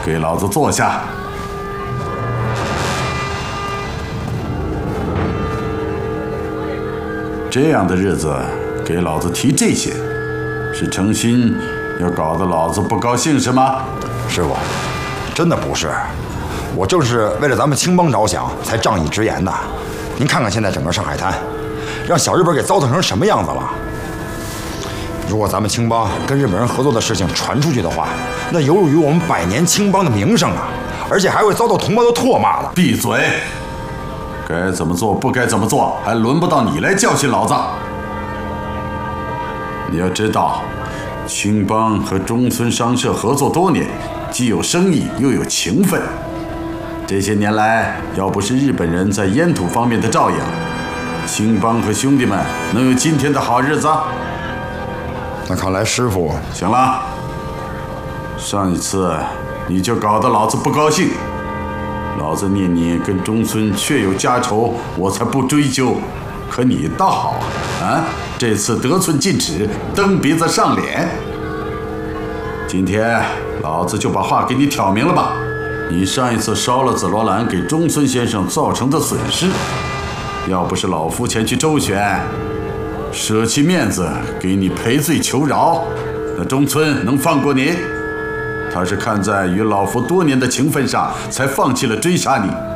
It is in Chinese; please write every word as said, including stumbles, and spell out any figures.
给老子坐下！这样的日子给老子提这些，是诚心要搞得老子不高兴是吗？ 师傅，真的不是，我正是为了咱们青帮着想才仗义直言的。您看看现在整个上海滩，让小日本给糟蹋成什么样子了。如果咱们青帮跟日本人合作的事情传出去的话，那有辱于我们百年青帮的名声啊，而且还会遭到同胞的唾骂的。 闭嘴！该怎么做不该怎么做，还轮不到你来教训老子。你要知道，青帮和中村商社合作多年，既有生意又有情分。这些年来，要不是日本人在烟土方面的照应，青帮和兄弟们能有今天的好日子？ 那看来师傅…… 行了，上一次你就搞得老子不高兴。老子念你跟中村确有家仇，我才不追究。可你倒好啊，这次得寸进尺，蹬鼻子上脸。今天老子就把话给你挑明了吧。你上一次烧了紫罗兰给中村先生造成的损失，要不是老夫前去周旋，舍弃面子给你赔罪求饶，那中村能放过你？他是看在与老夫多年的情分上，才放弃了追杀你。